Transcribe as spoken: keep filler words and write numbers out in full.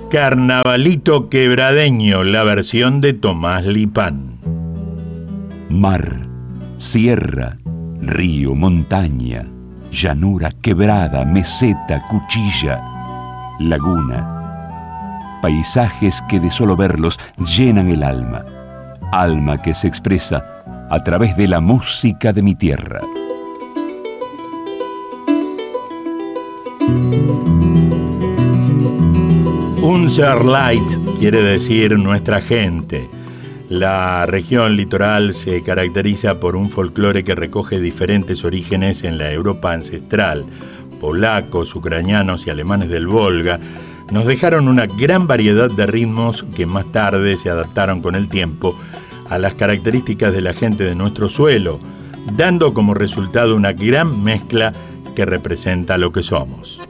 Carnavalito quebradeño, la versión de Tomás Lipán. Mar, sierra, río, montaña, llanura, quebrada, meseta, cuchilla, laguna. Paisajes que de solo verlos llenan el alma. Alma que se expresa a través de la música de mi tierra. Unserlight quiere decir nuestra gente. La región litoral se caracteriza por un folclore que recoge diferentes orígenes en la Europa ancestral. Polacos, ucranianos y alemanes del Volga nos dejaron una gran variedad de ritmos que más tarde se adaptaron con el tiempo a las características de la gente de nuestro suelo, dando como resultado una gran mezcla que representa lo que somos.